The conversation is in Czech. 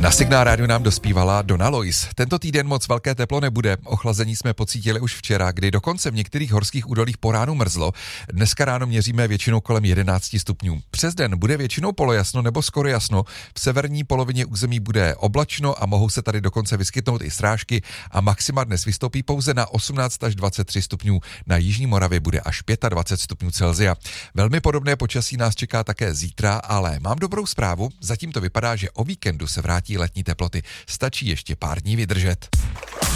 Na Signál rádiu nám dospívala Donna Lois. Tento týden moc velké teplo nebude. Ochlazení jsme pocítili už včera, kdy dokonce v některých horských údolích po ránu mrzlo. Dneska ráno měříme většinou kolem 11 stupňů. Přes den bude většinou polojasno nebo skoro jasno. V severní polovině území bude oblačno a mohou se tady dokonce vyskytnout i srážky a maxima dnes vystoupí pouze na 18 až 23 stupňů. Na jižní Moravě bude až 25 stupňů Celsia. Velmi podobné počasí nás čeká také zítra, ale mám dobrou zprávu. Zatím to vypadá, že o víkendu se vrátí letní teploty. Stačí ještě pár dní vydržet.